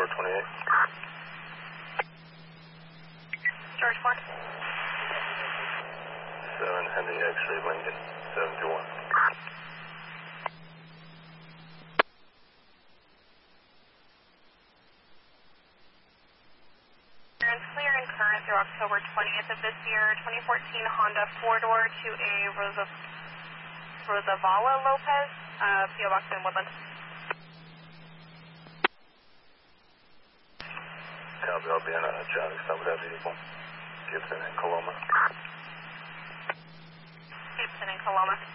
428. George 4. 7 Henry X-ray Lincoln, 721. Clear and current through October 20th of this year. 2014 Honda 4-door to a Rosavala Lopez, P.O. Box in Woodland. Copy, I'll be on Charlie. Stop with that vehicle. Gibson and Coloma. Gibson and Coloma.